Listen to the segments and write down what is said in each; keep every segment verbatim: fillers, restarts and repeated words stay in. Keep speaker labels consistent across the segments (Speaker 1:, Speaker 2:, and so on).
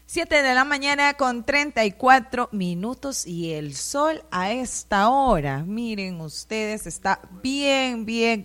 Speaker 1: Siete de la mañana con treinta y cuatro minutos y el sol a esta hora, miren ustedes, está bien, bien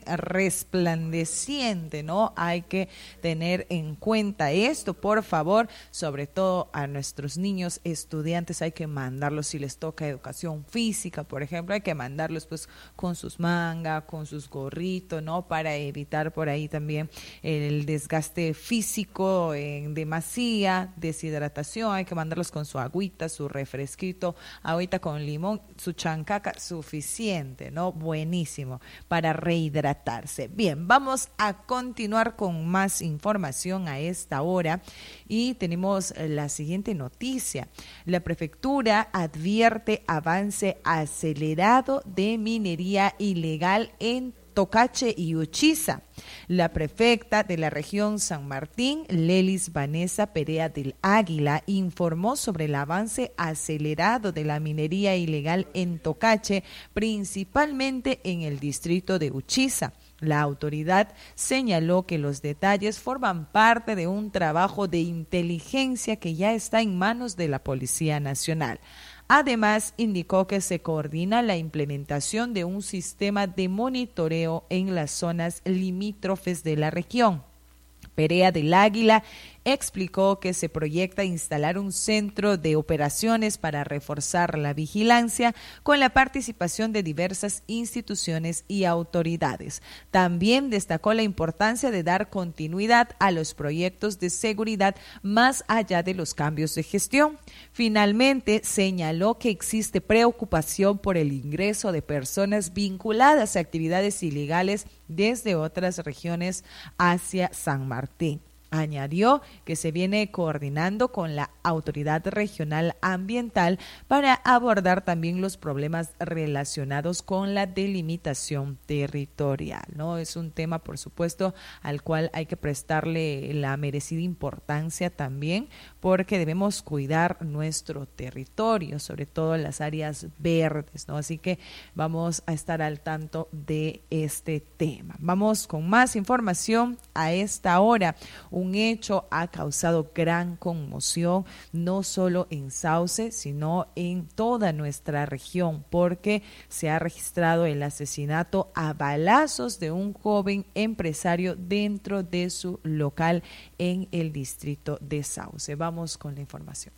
Speaker 1: resplandeciente, ¿no? Hay que tener en cuenta esto, por favor, sobre todo a nuestros niños estudiantes, hay que mandarlos, si les toca educación física, por ejemplo, hay que mandarlos pues con sus mangas, con sus gorritos, ¿no? Para evitar por ahí también el desgaste físico en demasía, deshidratación. Hay que mandarlos con su agüita, su refresquito, agüita con limón, su chancaca, suficiente, ¿no? Buenísimo para rehidratarse. Bien, vamos a continuar con más información a esta hora y tenemos la siguiente noticia. La prefectura advierte avance acelerado de minería ilegal en Tocache y Uchiza. La prefecta de la región San Martín, Lelis Vanessa Perea del Águila, informó sobre el avance acelerado de la minería ilegal en Tocache, principalmente en el distrito de Uchiza. La autoridad señaló que los detalles forman parte de un trabajo de inteligencia que ya está en manos de la Policía Nacional. Además, indicó que se coordina la implementación de un sistema de monitoreo en las zonas limítrofes de la región. Perea del Águila explicó que se proyecta instalar un centro de operaciones para reforzar la vigilancia con la participación de diversas instituciones y autoridades. También destacó la importancia de dar continuidad a los proyectos de seguridad más allá de los cambios de gestión. Finalmente, señaló que existe preocupación por el ingreso de personas vinculadas a actividades ilegales desde otras regiones hacia San Martín. Añadió que se viene coordinando con la Autoridad Regional Ambiental para abordar también los problemas relacionados con la delimitación territorial, ¿no? Es un tema, por supuesto, al cual hay que prestarle la merecida importancia también, porque debemos cuidar nuestro territorio, sobre todo las áreas verdes, ¿no? Así que vamos a estar al tanto de este tema. Vamos con más información a esta hora. Un hecho ha causado gran conmoción, no solo en Sauce, sino en toda nuestra región, porque se ha registrado el asesinato a balazos de un joven empresario dentro de su local en el distrito de Sauce. Vamos con la información.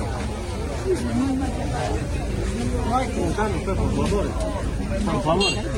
Speaker 2: No hay que contarnos, por favor. Por favor.